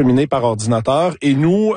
acheminé par ordinateur. Et nous,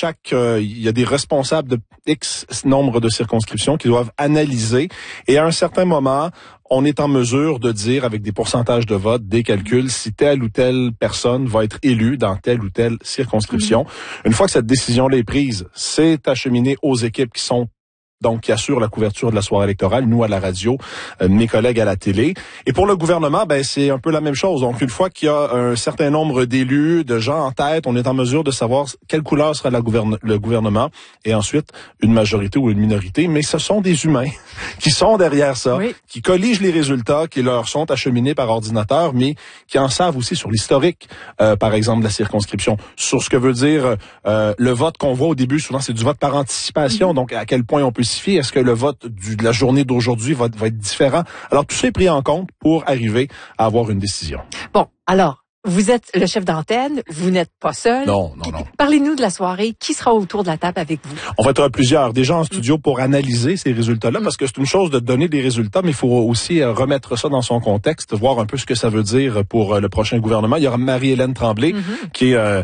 il y a des responsables de X nombre de circonscriptions qui doivent analyser. Et à un certain moment, on est en mesure de dire avec des pourcentages de vote, des calculs, si telle ou telle personne va être élue dans telle ou telle circonscription. Une fois que cette décision-là est prise, c'est acheminé aux équipes qui assurent la couverture de la soirée électorale, nous à la radio, mes collègues à la télé. Et pour le gouvernement, c'est un peu la même chose. Donc, une fois qu'il y a un certain nombre d'élus, de gens en tête, on est en mesure de savoir quelle couleur sera le gouvernement et ensuite une majorité ou une minorité. Mais ce sont des humains qui sont derrière ça, qui colligent les résultats, qui leur sont acheminés par ordinateur, mais qui en savent aussi sur l'historique, par exemple, de la circonscription, sur ce que veut dire le vote qu'on voit au début. Souvent, c'est du vote par anticipation. Donc, à quel point on peut s'y fier? Est-ce que le vote de la journée d'aujourd'hui va être différent? Alors, tout ça est pris en compte pour arriver à avoir une décision. Bon, alors, vous êtes le chef d'antenne, vous n'êtes pas seul. Non. Parlez-nous de la soirée. Qui sera autour de la table avec vous? On va être plusieurs, déjà en studio pour analyser ces résultats-là, parce que c'est une chose de donner des résultats, mais il faut aussi remettre ça dans son contexte, voir un peu ce que ça veut dire pour le prochain gouvernement. Il y aura Marie-Hélène Tremblay, qui est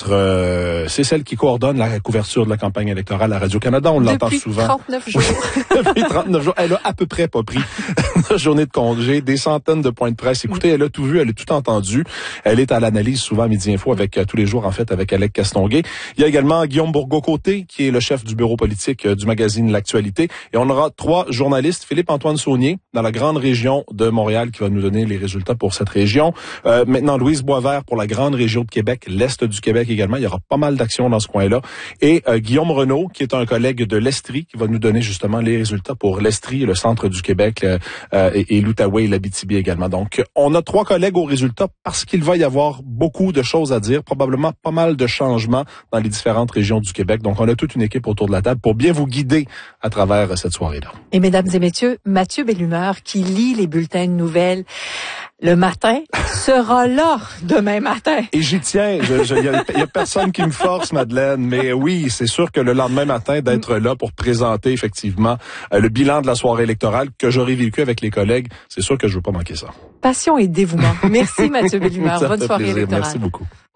c'est celle qui coordonne la couverture de la campagne électorale à Radio-Canada. On l'entend souvent. 39 jours. Depuis 39 jours. Elle a à peu près pas pris une journée de congé, des centaines de points de presse. Écoutez, elle a tout vu, elle a tout entendu. Elle est à l'analyse souvent à Midi Info avec tous les jours, en fait, avec Alec Castonguay. Il y a également Guillaume Bourgault-Côté, qui est le chef du bureau politique du magazine L'Actualité. Et on aura 3 journalistes. Philippe-Antoine Saunier, dans la grande région de Montréal, qui va nous donner les résultats pour cette région. Maintenant, Louise Boisvert pour la grande région de Québec, l'Est du Québec également. Il y aura pas mal d'actions dans ce coin-là. Et Guillaume Renaud, qui est un collègue de l'Estrie, qui va nous donner justement les résultats pour l'Estrie, le centre du Québec, et l'Outaouais et l'Abitibi également. Donc, on a 3 collègues aux résultats parce qu'il va y avoir beaucoup de choses à dire, probablement pas mal de changements dans les différentes régions du Québec. Donc, on a toute une équipe autour de la table pour bien vous guider à travers cette soirée-là. Et mesdames et messieurs, Mathieu Bellumeur, qui lit les bulletins de nouvelles le matin, sera là demain matin. Et j'y tiens. Il y a personne qui me force, Madeleine. Mais oui, c'est sûr que le lendemain matin, d'être là pour présenter effectivement le bilan de la soirée électorale que j'aurai vécu avec les collègues, c'est sûr que je veux pas manquer ça. Passion et dévouement. Merci Mathieu Bellumeur. Bonne soirée électorale. Merci beaucoup.